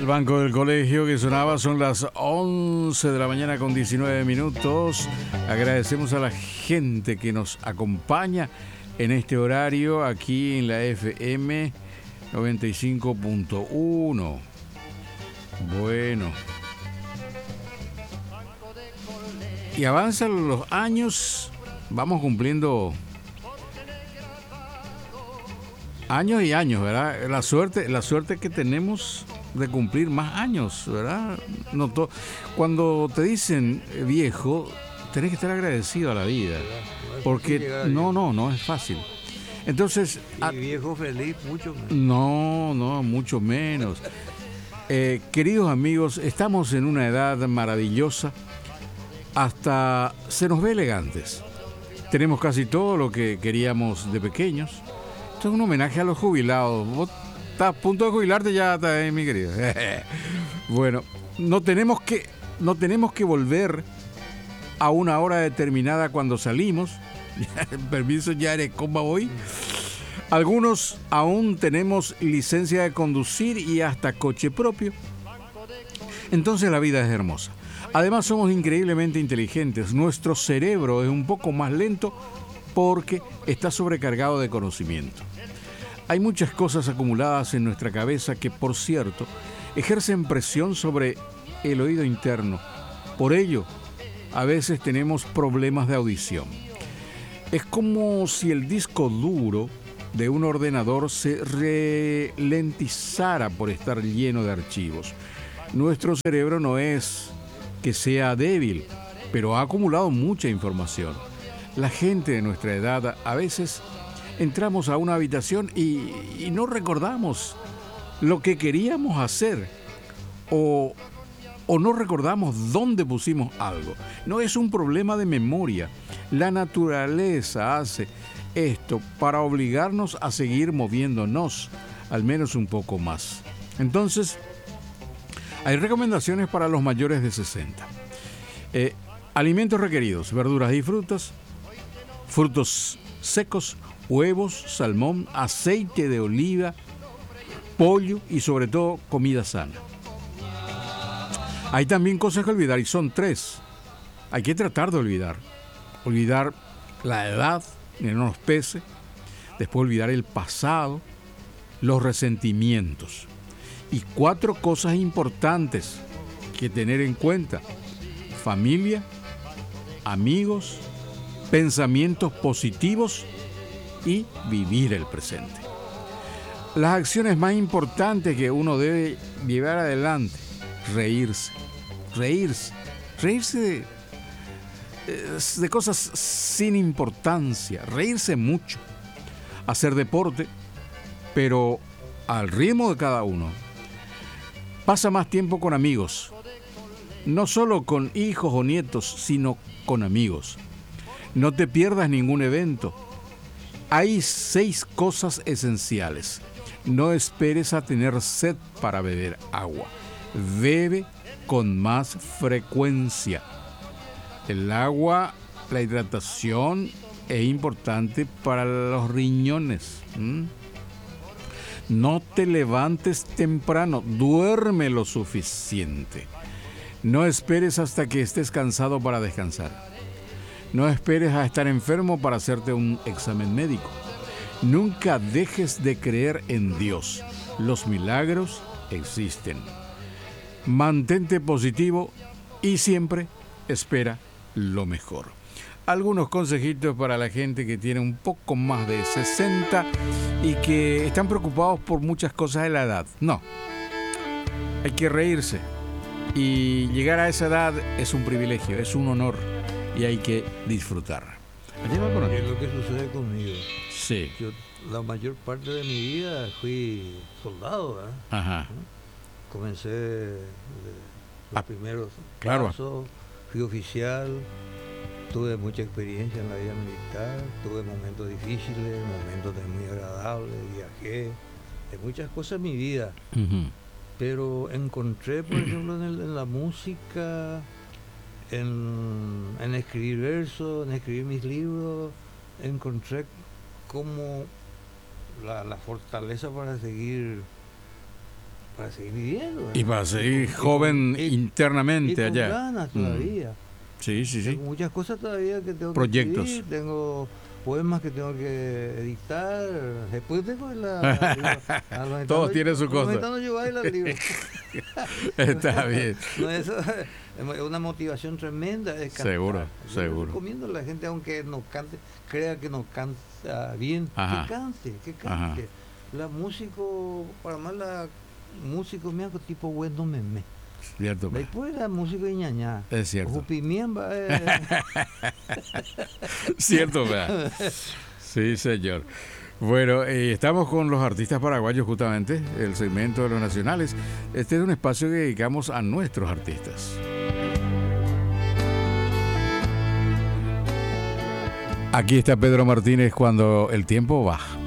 banco del colegio que sonaba, son las 11 de la mañana con 19 minutos. Agradecemos a la gente que nos acompaña en este horario aquí en la FM 95.1. Bueno. Y avanzan los años, vamos cumpliendo años y años, ¿verdad? La suerte que tenemos de cumplir más años, ¿verdad? Cuando te dicen viejo, tenés que estar agradecido a la vida, porque no es fácil. Entonces, y viejo feliz, mucho menos. No, mucho menos. Queridos amigos, estamos en una edad maravillosa, hasta se nos ve elegantes. Tenemos casi todo lo que queríamos de pequeños. Esto es un homenaje a los jubilados. Vos estás a punto de jubilarte ya, mi querido. Bueno, no tenemos que volver a una hora determinada cuando salimos. Permiso, ya eres comba voy. Algunos aún tenemos licencia de conducir y hasta coche propio. Entonces la vida es hermosa. Además somos increíblemente inteligentes. Nuestro cerebro es un poco más lento porque está sobrecargado de conocimiento. Hay muchas cosas acumuladas en nuestra cabeza que, por cierto, ejercen presión sobre el oído interno. Por ello, a veces tenemos problemas de audición. Es como si el disco duro de un ordenador se ralentizara por estar lleno de archivos. Nuestro cerebro no es que sea débil, pero ha acumulado mucha información. La gente de nuestra edad, a veces entramos a una habitación y no recordamos lo que queríamos hacer o no recordamos dónde pusimos algo. No es un problema de memoria. La naturaleza hace esto para obligarnos a seguir moviéndonos, al menos un poco más. Entonces, hay recomendaciones para los mayores de 60. Alimentos requeridos: verduras y frutas, frutos secos, huevos, salmón, aceite de oliva, pollo y sobre todo comida sana. Hay también cosas que olvidar y son 3. Hay que tratar de olvidar. Olvidar la edad, que no nos pese. Después olvidar el pasado, los resentimientos. Y 4 cosas importantes que tener en cuenta: familia, amigos, pensamientos positivos y vivir el presente. Las acciones más importantes que uno debe llevar adelante: reírse de cosas sin importancia, reírse mucho, hacer deporte, pero al ritmo de cada uno. Pasa más tiempo con amigos, no solo con hijos o nietos, sino con amigos. No te pierdas ningún evento. Hay 6 cosas esenciales. No esperes a tener sed para beber agua. Bebe con más frecuencia. El agua, la hidratación es importante para los riñones. No te levantes temprano, duerme lo suficiente. No esperes hasta que estés cansado para descansar. No esperes a estar enfermo para hacerte un examen médico. Nunca dejes de creer en Dios. Los milagros existen. Mantente positivo y siempre espera lo mejor. Algunos consejitos para la gente que tiene un poco más de 60 y que están preocupados por muchas cosas de la edad. No, hay que reírse. Y llegar a esa edad es un privilegio, es un honor y hay que disfrutar. Es lo que sucede conmigo. Sí. Yo la mayor parte de mi vida fui soldado, ¿verdad? Ajá. Comencé los primeros claro. pasos, fui oficial, tuve mucha experiencia en la vida militar, tuve momentos difíciles, momentos muy agradables, viajé, de muchas cosas en mi vida. Uh-huh. Pero encontré, por ejemplo, en la música, en escribir versos, en escribir mis libros, encontré como la fortaleza para seguir para seguir viviendo. Y para seguir joven internamente y con allá. ganas todavía. Sí, sí, sí. Tengo muchas cosas todavía que tengo Proyectos. que escribir, tengo poemas que tengo que editar, después tengo Todos tienen su cosa. Está bien. No, eso es una motivación tremenda. Es cantar. Seguro, Yo seguro. recomiendo a la gente, aunque no cante, crea que no canta bien, Ajá. que cante. Ajá. La músico, para más la músico me hago tipo bueno meme. Cierto. Después la música de ñañá. Es cierto. Jupimiemba, Cierto, ¿verdad? Sí, señor. Bueno, estamos con los artistas paraguayos justamente, el segmento de los nacionales. Este es un espacio que dedicamos a nuestros artistas. Aquí está Pedro Martínez cuando el tiempo baja.